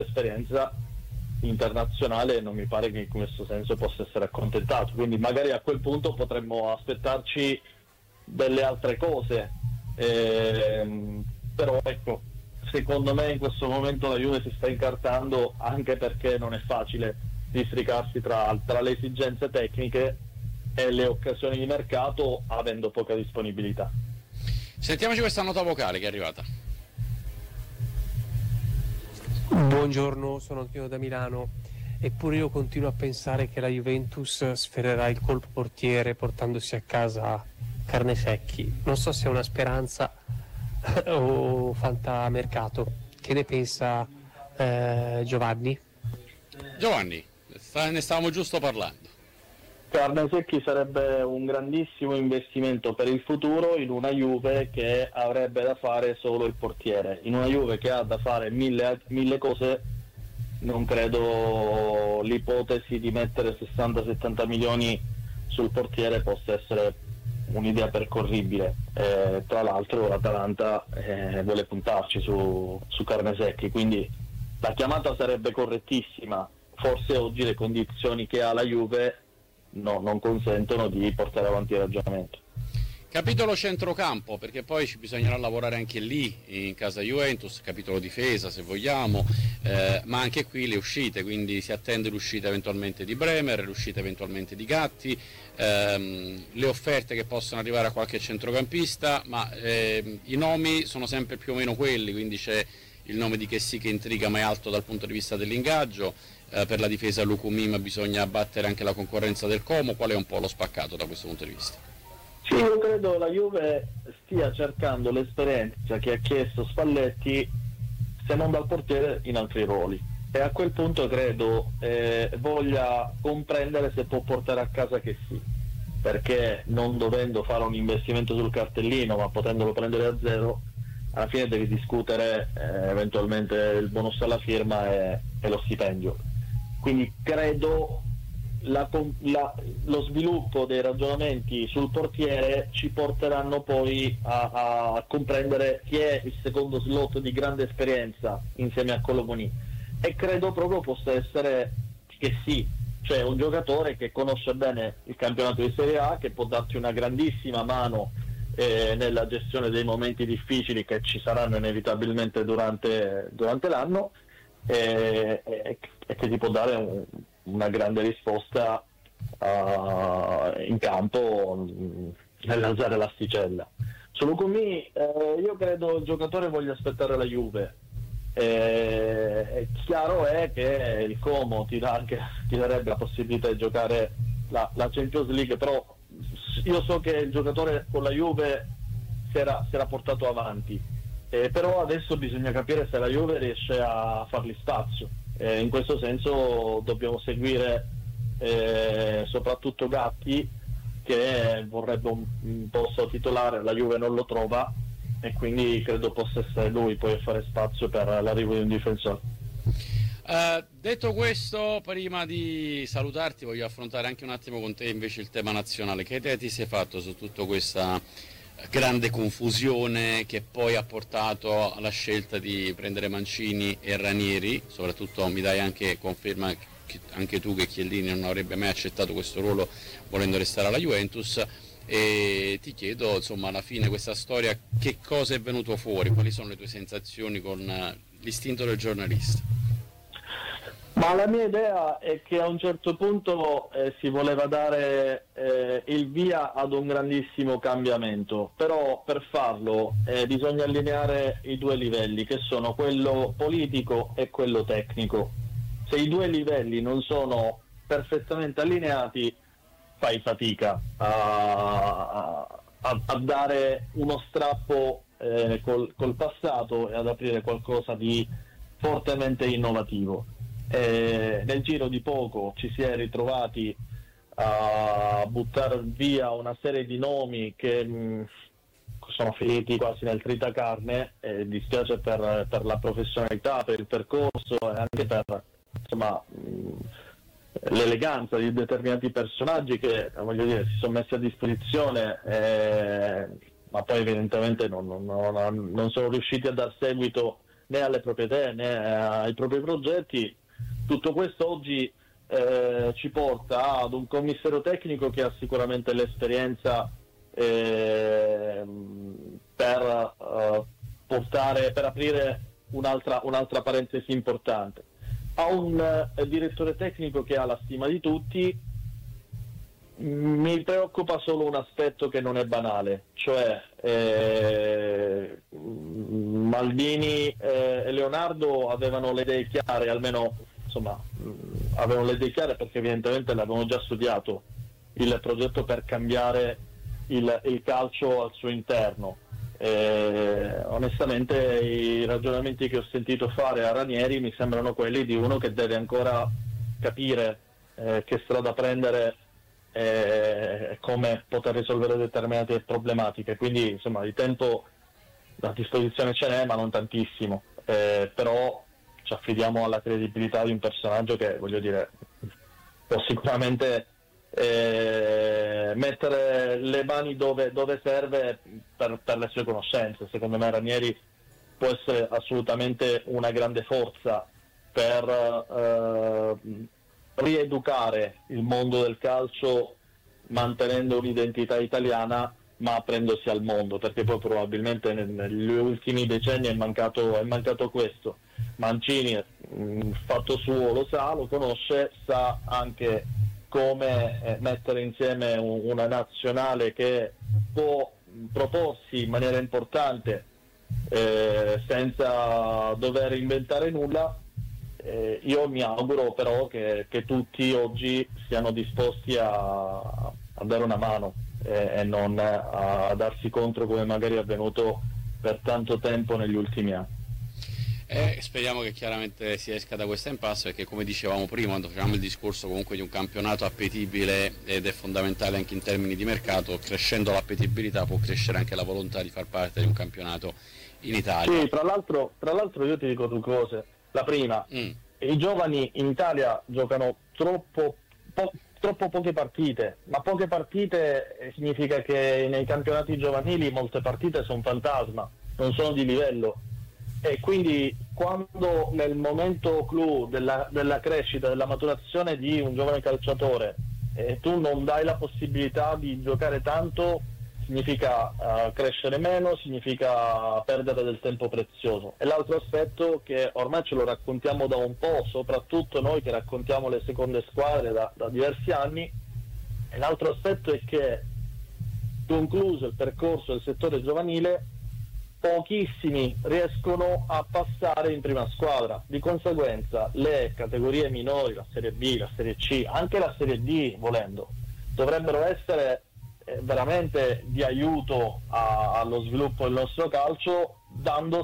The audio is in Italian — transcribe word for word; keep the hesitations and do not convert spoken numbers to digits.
esperienza internazionale, non mi pare che in questo senso possa essere accontentato, quindi magari a quel punto potremmo aspettarci delle altre cose, ehm, però ecco, secondo me in questo momento la Juve si sta incartando anche perché non è facile districarsi tra, tra le esigenze tecniche e le occasioni di mercato avendo poca disponibilità. Sentiamoci questa nota vocale che è arrivata. Buongiorno, sono Antonio da Milano. Eppure io continuo a pensare che la Juventus sferrerà il colpo portiere portandosi a casa Carnesecchi. Non so se è una speranza o fantamercato. Che ne pensa eh, Giovanni? Giovanni, ne stavamo giusto parlando. Carnesecchi sarebbe un grandissimo investimento per il futuro in una Juve che avrebbe da fare solo il portiere. In una Juve che ha da fare mille, mille cose, non credo l'ipotesi di mettere sessanta settanta milioni sul portiere possa essere un'idea percorribile. Eh, tra l'altro l'Atalanta eh, vuole puntarci su, su Carnesecchi, quindi la chiamata sarebbe correttissima. Forse oggi le condizioni che ha la Juve no, non consentono di portare avanti il ragionamento. Capitolo centrocampo, perché poi ci bisognerà lavorare anche lì in casa Juventus, capitolo difesa se vogliamo, eh, ma anche qui le uscite, quindi si attende l'uscita eventualmente di Bremer, l'uscita eventualmente di Gatti, ehm, le offerte che possono arrivare a qualche centrocampista, ma eh, i nomi sono sempre più o meno quelli, quindi c'è il nome di Chessy che intriga ma è alto dal punto di vista dell'ingaggio, eh, per la difesa Lucumima bisogna abbattere anche la concorrenza del Como. Qual è un po' lo spaccato da questo punto di vista? Sì, io credo la Juve stia cercando l'esperienza che ha chiesto Spalletti, se non dal portiere, in altri ruoli, e a quel punto credo eh, voglia comprendere se può portare a casa Chessy, perché non dovendo fare un investimento sul cartellino ma potendolo prendere a zero, alla fine devi discutere eh, eventualmente il bonus alla firma e, e lo stipendio. Quindi credo la, la, lo sviluppo dei ragionamenti sul portiere ci porteranno poi a, a comprendere chi è il secondo slot di grande esperienza insieme a Colomoni, e credo proprio possa essere che sì, cioè un giocatore che conosce bene il campionato di Serie A, che può darti una grandissima mano eh, nella gestione dei momenti difficili che ci saranno inevitabilmente durante, durante l'anno, e, e, e che ti può dare un, una grande risposta uh, in campo nell'alzare l'asticella. Su Lucumí eh, io credo il giocatore voglia aspettare la Juve. Eh, è chiaro è che il Como ti dà anche ti darebbe la possibilità di giocare la, la Champions League, però io so che il giocatore con la Juve si era, si era portato avanti, eh, però adesso bisogna capire se la Juve riesce a fargli spazio. Eh, in questo senso dobbiamo seguire eh, soprattutto Gatti, che vorrebbe un, un posto titolare, la Juve non lo trova, e quindi credo possa essere lui poi a fare spazio per l'arrivo di un difensore. Uh, detto questo, prima di salutarti voglio affrontare anche un attimo con te invece il tema nazionale. Che idea ti sei fatto su tutta questa grande confusione che poi ha portato alla scelta di prendere Mancini e Ranieri? Soprattutto mi dai anche conferma che anche tu che Chiellini non avrebbe mai accettato questo ruolo volendo restare alla Juventus, e ti chiedo insomma alla fine questa storia che cosa è venuto fuori, quali sono le tue sensazioni con l'istinto del giornalista? Ma la mia idea è che a un certo punto eh, si voleva dare eh, il via ad un grandissimo cambiamento, però per farlo eh, bisogna allineare i due livelli, che sono quello politico e quello tecnico. Se i due livelli non sono perfettamente allineati, fai fatica a, a, a dare uno strappo eh, col, col passato e ad aprire qualcosa di fortemente innovativo. Eh, nel giro di poco ci si è ritrovati a buttare via una serie di nomi che mh, sono finiti quasi nel tritacarne, e dispiace per, per la professionalità, per il percorso e anche per insomma mh, l'eleganza di determinati personaggi che voglio dire si sono messi a disposizione, eh, ma poi evidentemente non, non, non, non sono riusciti a dar seguito né alle proprietà né ai propri progetti. Tutto questo oggi eh, ci porta ad un commissario tecnico che ha sicuramente l'esperienza eh, per eh, portare, per aprire un'altra, un'altra parentesi importante. Ha un eh, direttore tecnico che ha la stima di tutti. Mi preoccupa solo un aspetto che non è banale, cioè eh, Maldini eh, e Leonardo avevano le idee chiare, almeno insomma avevano le idee chiare perché evidentemente l'avevano già studiato il progetto per cambiare il, il calcio al suo interno. Eh, onestamente i ragionamenti che ho sentito fare a Ranieri mi sembrano quelli di uno che deve ancora capire eh, che strada prendere e come poter risolvere determinate problematiche, quindi insomma di tempo a disposizione ce n'è ma non tantissimo, eh, però ci affidiamo alla credibilità di un personaggio che, voglio dire, può sicuramente eh, mettere le mani dove, dove serve per, per le sue conoscenze. Secondo me Ranieri può essere assolutamente una grande forza per eh, rieducare il mondo del calcio mantenendo un'identità italiana ma aprendosi al mondo, perché poi probabilmente negli ultimi decenni è mancato, è mancato questo. Mancini, mh, fatto suo, lo sa, lo conosce, sa anche come eh, mettere insieme un, una nazionale che può proporsi in maniera importante eh, senza dover inventare nulla. Eh, io mi auguro però che, che tutti oggi siano disposti a, a dare una mano eh, e non a, a darsi contro come magari è avvenuto per tanto tempo negli ultimi anni. Eh, speriamo che chiaramente si esca da questa impasse, perché come dicevamo prima, quando facciamo il discorso comunque di un campionato appetibile ed è fondamentale anche in termini di mercato, crescendo l'appetibilità può crescere anche la volontà di far parte di un campionato in Italia. Sì, tra l'altro, tra l'altro io ti dico due cose. La prima, mm. i giovani in Italia giocano troppo, po- troppo poche partite, ma poche partite significa che nei campionati giovanili molte partite sono fantasma, non sono di livello, e quindi quando nel momento clou della, della crescita, della maturazione di un giovane calciatore eh, tu non dai la possibilità di giocare tanto, significa uh, crescere meno, significa perdere del tempo prezioso. E l'altro aspetto che ormai ce lo raccontiamo da un po', soprattutto noi che raccontiamo le seconde squadre da, da diversi anni, e l'altro aspetto è che concluso il percorso del settore giovanile pochissimi riescono a passare in prima squadra, di conseguenza le categorie minori, la Serie B, la Serie C, anche la Serie D volendo, dovrebbero essere veramente di aiuto a, allo sviluppo del nostro calcio, dando